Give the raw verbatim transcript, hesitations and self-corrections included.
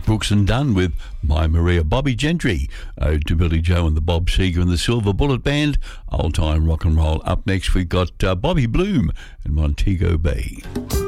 Brooks and Dunn with My Maria. Bobby Gentry, Ode to Billy Joe and the Bob Seger and the Silver Bullet Band. Old time rock and roll. Up next, we've got uh, Bobby Bloom and Montego Bay.